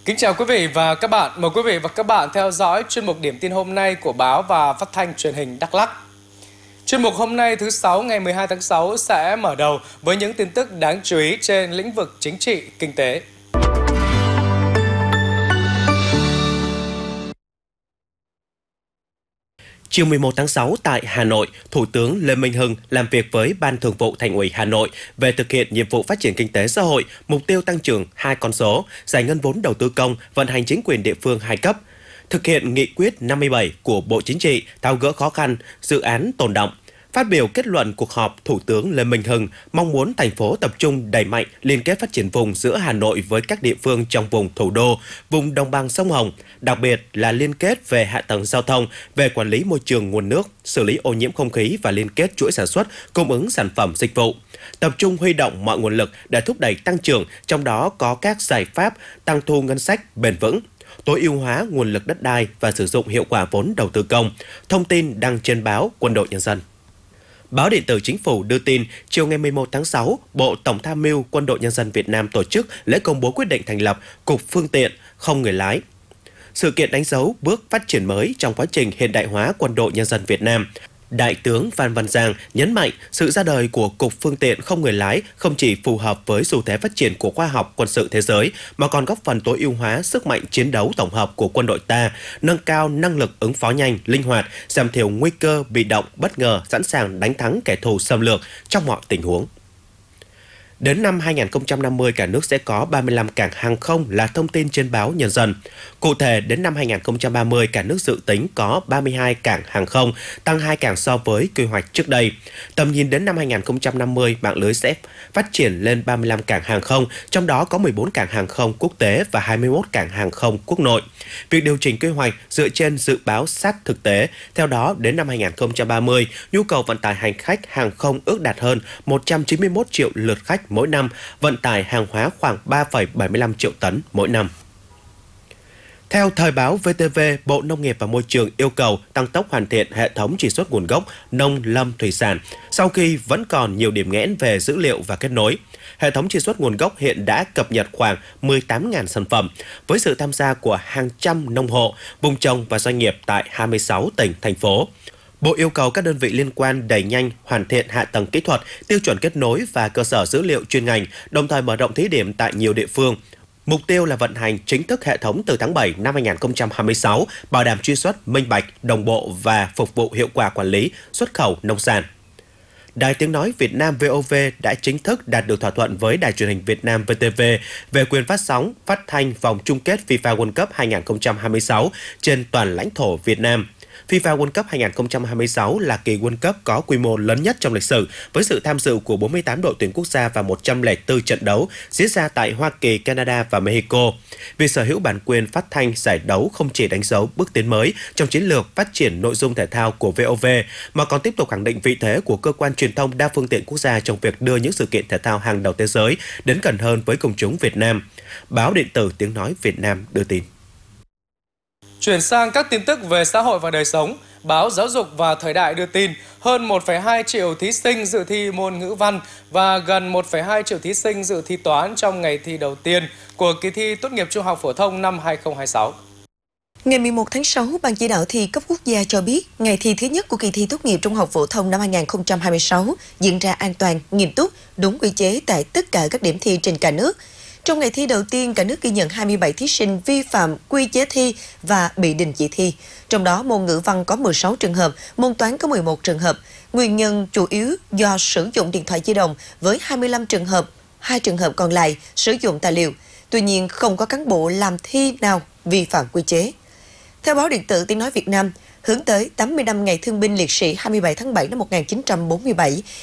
Kính chào quý vị và các bạn. Mời quý vị và các bạn theo dõi chuyên mục điểm tin hôm nay của báo và phát thanh truyền hình Đắk Lắk. Chuyên mục hôm nay thứ Sáu ngày 12 tháng 6 sẽ mở đầu với những tin tức đáng chú ý trên lĩnh vực chính trị, kinh tế. Chiều 11 tháng 6 tại Hà Nội, Thủ tướng Lê Minh Hưng làm việc với Ban Thường vụ Thành ủy Hà Nội về thực hiện nhiệm vụ phát triển kinh tế xã hội, mục tiêu tăng trưởng 2 con số, giải ngân vốn đầu tư công, vận hành chính quyền địa phương 2 cấp, thực hiện nghị quyết 57 của Bộ Chính trị, tháo gỡ khó khăn, dự án tồn đọng. Phát biểu kết luận cuộc họp, Thủ tướng Lê Minh Hưng mong muốn thành phố tập trung đẩy mạnh liên kết phát triển vùng giữa Hà Nội với các địa phương trong vùng thủ đô, vùng đồng bằng sông Hồng, đặc biệt là liên kết về hạ tầng giao thông, về quản lý môi trường nguồn nước, xử lý ô nhiễm không khí và liên kết chuỗi sản xuất, cung ứng sản phẩm dịch vụ. Tập trung huy động mọi nguồn lực để thúc đẩy tăng trưởng, trong đó có các giải pháp tăng thu ngân sách bền vững, tối ưu hóa nguồn lực đất đai và sử dụng hiệu quả vốn đầu tư công. Thông tin đăng trên báo Quân đội Nhân dân. Báo điện tử Chính phủ đưa tin, chiều ngày 11 tháng 6, Bộ Tổng tham mưu Quân đội Nhân dân Việt Nam tổ chức lễ công bố quyết định thành lập Cục Phương tiện không người lái. Sự kiện đánh dấu bước phát triển mới trong quá trình hiện đại hóa Quân đội Nhân dân Việt Nam. Đại tướng Phan Văn Giang nhấn mạnh sự ra đời của Cục Phương tiện không người lái không chỉ phù hợp với xu thế phát triển của khoa học quân sự thế giới, mà còn góp phần tối ưu hóa sức mạnh chiến đấu tổng hợp của quân đội ta, nâng cao năng lực ứng phó nhanh, linh hoạt, giảm thiểu nguy cơ bị động, bất ngờ, sẵn sàng đánh thắng kẻ thù xâm lược trong mọi tình huống. Đến năm 2050, cả nước sẽ có 35 cảng hàng không là thông tin trên báo Nhân dân. Cụ thể, đến năm 2030, cả nước dự tính có 32 cảng hàng không, tăng 2 cảng so với quy hoạch trước đây. Tầm nhìn đến năm 2050, mạng lưới sẽ phát triển lên 35 cảng hàng không, trong đó có 14 cảng hàng không quốc tế và 21 cảng hàng không quốc nội. Việc điều chỉnh quy hoạch dựa trên dự báo sát thực tế. Theo đó, đến năm 2030, nhu cầu vận tải hành khách hàng không ước đạt hơn 191 triệu lượt khách mỗi năm, vận tải hàng hóa khoảng 3,75 triệu tấn mỗi năm. Theo thời báo VTV, Bộ Nông nghiệp và Môi trường yêu cầu tăng tốc hoàn thiện hệ thống truy xuất nguồn gốc nông lâm thủy sản sau khi vẫn còn nhiều điểm nghẽn về dữ liệu và kết nối. Hệ thống truy xuất nguồn gốc hiện đã cập nhật khoảng 18.000 sản phẩm với sự tham gia của hàng trăm nông hộ, vùng trồng và doanh nghiệp tại 26 tỉnh, thành phố. Bộ yêu cầu các đơn vị liên quan đẩy nhanh hoàn thiện hạ tầng kỹ thuật, tiêu chuẩn kết nối và cơ sở dữ liệu chuyên ngành, đồng thời mở rộng thí điểm tại nhiều địa phương. Mục tiêu là vận hành chính thức hệ thống từ tháng 7 năm 2026, bảo đảm truy xuất minh bạch, đồng bộ và phục vụ hiệu quả quản lý xuất khẩu nông sản. Đài Tiếng nói Việt Nam VOV đã chính thức đạt được thỏa thuận với Đài truyền hình Việt Nam VTV về quyền phát sóng, phát thanh vòng chung kết FIFA World Cup 2026 trên toàn lãnh thổ Việt Nam. FIFA World Cup 2026 là kỳ World Cup có quy mô lớn nhất trong lịch sử, với sự tham dự của 48 đội tuyển quốc gia và 104 trận đấu diễn ra tại Hoa Kỳ, Canada và Mexico. Việc sở hữu bản quyền phát thanh giải đấu không chỉ đánh dấu bước tiến mới trong chiến lược phát triển nội dung thể thao của VOV, mà còn tiếp tục khẳng định vị thế của cơ quan truyền thông đa phương tiện quốc gia trong việc đưa những sự kiện thể thao hàng đầu thế giới đến gần hơn với công chúng Việt Nam. Báo điện tử Tiếng nói Việt Nam đưa tin. Chuyển sang các tin tức về xã hội và đời sống, báo Giáo dục và Thời đại đưa tin hơn 1,2 triệu thí sinh dự thi môn ngữ văn và gần 1,2 triệu thí sinh dự thi toán trong ngày thi đầu tiên của kỳ thi tốt nghiệp trung học phổ thông năm 2026. Ngày 11 tháng 6, Ban chỉ đạo thi cấp quốc gia cho biết ngày thi thứ nhất của kỳ thi tốt nghiệp trung học phổ thông năm 2026 diễn ra an toàn, nghiêm túc, đúng quy chế tại tất cả các điểm thi trên cả nước. Trong ngày thi đầu tiên, cả nước ghi nhận 27 thí sinh vi phạm quy chế thi và bị đình chỉ thi. Trong đó, môn ngữ văn có 16 trường hợp, môn toán có 11 trường hợp. Nguyên nhân chủ yếu do sử dụng điện thoại di động với 25 trường hợp, 2 trường hợp còn lại sử dụng tài liệu. Tuy nhiên, không có cán bộ làm thi nào vi phạm quy chế. Theo báo điện tử Tiếng nói Việt Nam, hướng tới 80 năm ngày thương binh liệt sĩ 27 tháng 7 năm 1947,